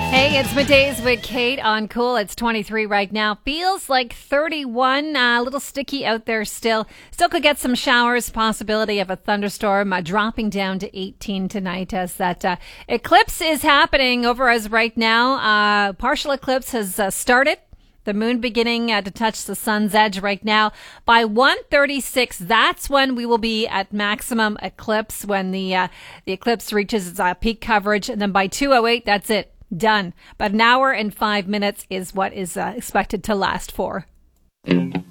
Hey, it's Middays with Kate on Cool. It's 23 right now. Feels like 31. A little sticky out there still. Still could get some showers. Possibility of a thunderstorm dropping down to 18 tonight as that eclipse is happening over us right now. Partial eclipse has started. The moon beginning to touch the sun's edge right now. By 1:36, that's when we will be at maximum eclipse, when the eclipse reaches its peak coverage. And then by 2:08, that's it. Done. But an hour and 5 minutes is what is expected to last for.